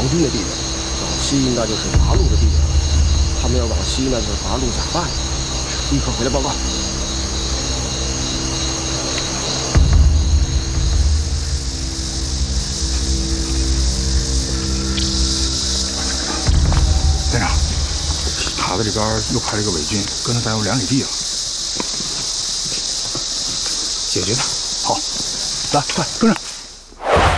军的地点，往西应该就是八路的地点了。他们要往西呢，就是八路假扮，立刻回来报告。 连长，他在这边又派了一个伪军，跟着咱有2里地了。解决他。好，来，快跟上。